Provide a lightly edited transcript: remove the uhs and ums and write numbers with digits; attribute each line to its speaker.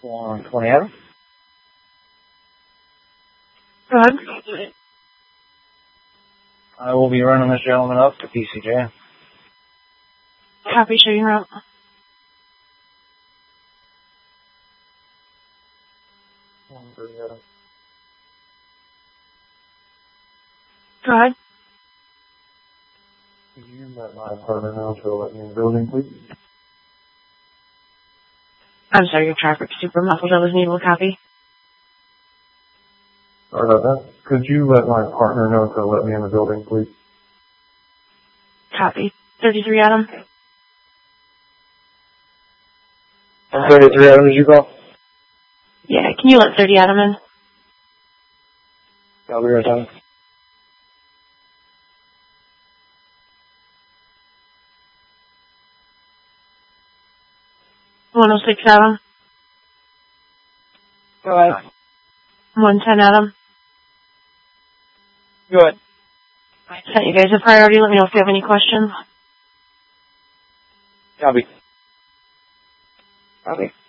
Speaker 1: 120 Adam.
Speaker 2: Go ahead.
Speaker 1: I will be running this gentleman up to PCJ.
Speaker 2: Copy, shooting route. Go ahead.
Speaker 3: Could you let my partner know to let me in the building, please?
Speaker 2: I'm sorry, your traffic's super muffled. I wasn't able to copy.
Speaker 3: Sorry about that. Could you let my partner know to let me in the building, please?
Speaker 2: Copy. 33 Adam.
Speaker 1: 33 Adam, did you call?
Speaker 2: Yeah, can you let 30 Adam in?
Speaker 1: I'll be right down.
Speaker 2: $106 Adam.
Speaker 1: Go ahead.
Speaker 2: 110 Adam.
Speaker 1: Go ahead.
Speaker 2: I sent you guys a priority. Let me know if you have any questions.
Speaker 1: Copy. Copy.